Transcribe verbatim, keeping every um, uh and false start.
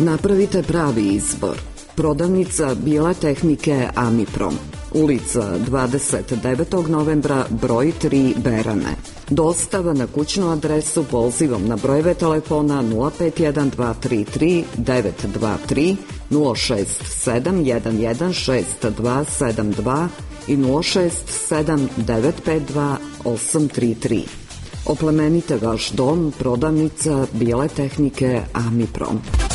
Napravite pravi izbor. Prodavnica Bile tehnike Amiprom, ulica dvadeset devetog novembra, broj tri, Berane. Dostava na kućnu adresu pozivom na brojeve telefona nula pet jedan dva tri tri devet dva tri, nula šest sedam jedan jedan šest dva sedam dva i nula šest sedam devet pet dva osam tri tri. Oplemenite vaš dom, prodavnica Bile tehnike Amiprom.